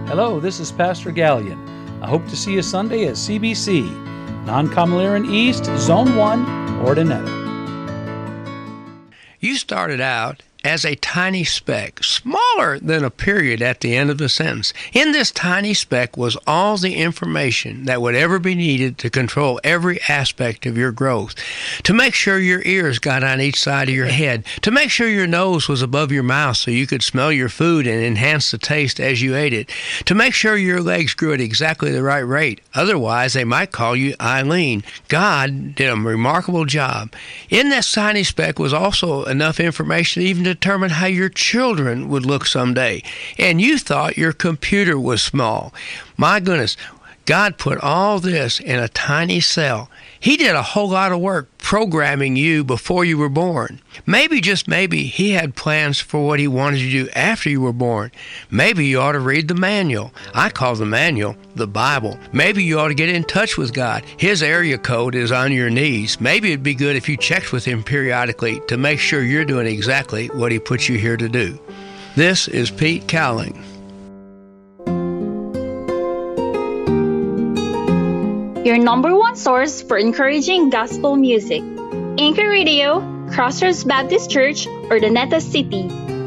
Hello, this is Pastor Gallion. I hope to see you Sunday at CBC, Non-Comaliran East, Zone 1, Ordinetta. You started out as a tiny speck, smaller than a period at the end of the sentence. In this tiny speck was all the information that would ever be needed to control every aspect of your growth, to make sure your ears got on each side of your head, to make sure your nose was above your mouth so you could smell your food and enhance the taste as you ate it, to make sure your legs grew at exactly the right rate. Otherwise, they might call you Eileen. God did a remarkable job. In this tiny speck was also enough information to even determine how your children would look someday. And you thought your computer was small. My goodness, God put all this in a tiny cell. He did a whole lot of work programming you before you were born. Maybe, just maybe, He had plans for what He wanted you to do after you were born. Maybe you ought to read the manual. I call the manual the Bible. Maybe you ought to get in touch with God. His area code is on your knees. Maybe it'd be good if you checked with Him periodically to make sure you're doing exactly what He put you here to do. This is Pete Cowling. Your number one source for encouraging gospel music. Anchor Radio, Crossroads Baptist Church, Ordinetta City.